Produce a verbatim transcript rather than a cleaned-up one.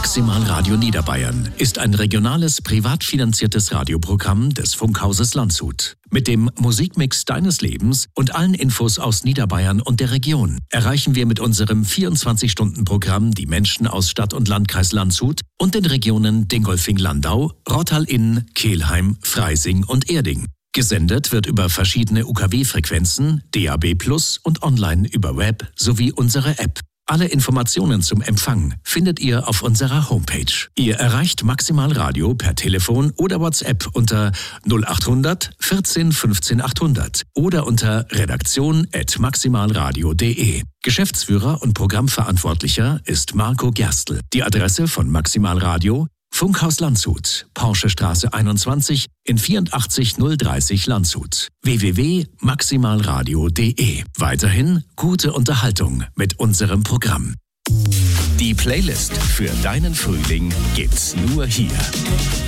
Maximal Radio Niederbayern ist ein regionales, privat finanziertes Radioprogramm des Funkhauses Landshut. Mit dem Musikmix deines Lebens und allen Infos aus Niederbayern und der Region erreichen wir mit unserem vierundzwanzig-Stunden-Programm die Menschen aus Stadt- und Landkreis Landshut und den Regionen Dingolfing-Landau, Rottal-Inn, Kelheim, Freising und Erding. Gesendet wird über verschiedene U K W-Frequenzen, D A B plus und online über Web sowie unsere App. Alle Informationen zum Empfang findet ihr auf unserer Homepage. Ihr erreicht Maximal Radio per Telefon oder WhatsApp unter null acht hundert vierzehn fünfzehn achthundert oder unter redaktion at maximalradio punkt de. Geschäftsführer und Programmverantwortlicher ist Marco Gerstl. Die Adresse von Maximal Radio: Funkhaus Landshut, Porschestraße einundzwanzig in vierundachtzig null dreißig Landshut. w w w punkt maximalradio punkt de. Weiterhin gute Unterhaltung mit unserem Programm. Die Playlist für deinen Frühling gibt's nur hier.